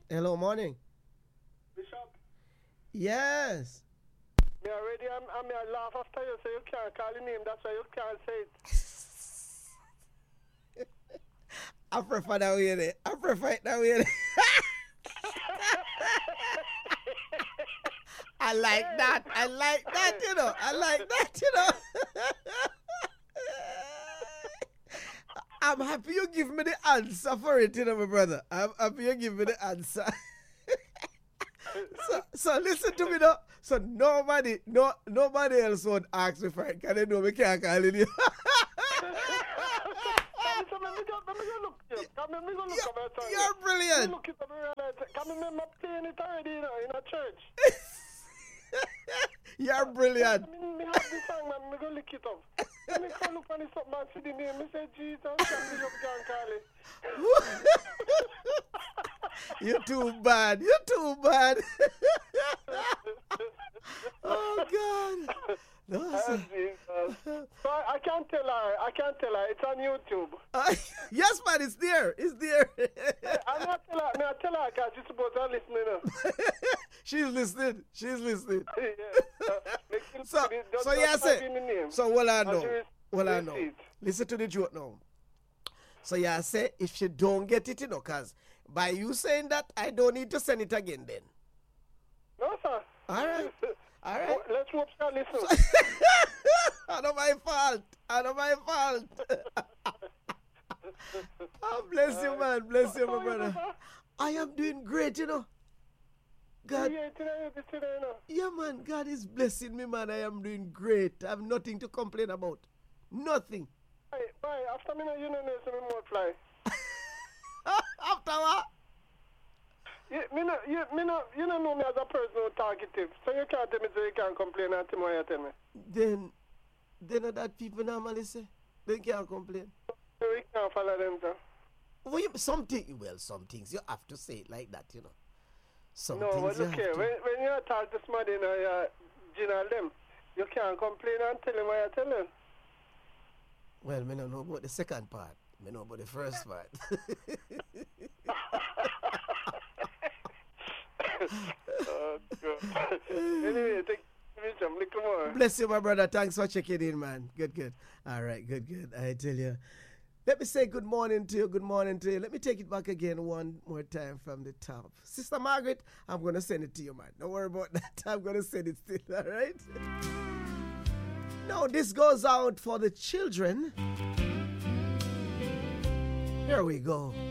Hello, morning. Bishop, Yes. me already, I'm laugh after you, so you can't call the name, that's why you can't say it. I prefer that way. I prefer it that way. I like that. I like that, you know. I like that, you know. I'm happy you give me the answer for it, you know, my brother. I'm happy you give me the answer. So listen to me now. So nobody else would ask me for it. Can they know me can't call it you? You're brilliant. I'm playing it already, you know, in a church. You're brilliant. I have this song, man. I'm going to look it up. Let me go look on this up, man. See the name. I say, Jesus, can me up, John Carly. You're too bad. You're too bad. Oh, God. No, so I can't tell her. It's on YouTube. Yes, man. It's there. It's there. I'm not tell her. I tell her because she's supposed to listen to She's listening. She's listening. Yeah. So yes, so well I know. Listen to the joke now. So yeah, say if she don't get it, you know, cause by you saying that, I don't need to send it again then. No, sir. All right. All right. Let's hope she listen. Out of my fault. Out of my fault. Oh, bless you, man. Bless you, my brother. I am doing great, you know. God. Yeah, man. God is blessing me, man. I am doing great. I have nothing to complain about. Nothing. Bye. After me, you know, some more fly. After what? You don't know me as a person who's talkative. So you can't tell me so you can't complain and tell me what you tell me. Then that people normally say. They can't complain. So we can't follow them, sir. Well, some things you have to say it like that, you know. No, but look here, when you talk to somebody in a Gina them, you can't complain and tell them what you tell them. Well, I don't know about the second part. I know about the first part. Oh, God. Anyway, thank you. Come on. Bless you, my brother. Thanks for checking in, man. Good. All right, good. I tell you. Let me say good morning to you. Good morning to you. Let me take it back again one more time from the top. Sister Margaret, I'm going to send it to you, man. Don't worry about that. I'm going to send it still, all right? Now, this goes out for the children. Here we go.